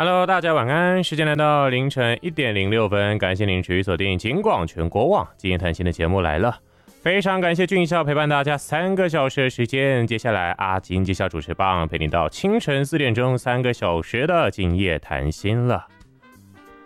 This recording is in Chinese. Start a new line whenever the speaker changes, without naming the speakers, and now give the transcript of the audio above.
Hello， 大家晚安，时间来到凌晨1:06，感谢您持续锁定警广全国网今夜谈心的节目来了，非常感谢俊孝陪伴大家3个小时的时间，接下来阿金接下主持棒陪您到清晨4点钟3个小时的今夜谈心了。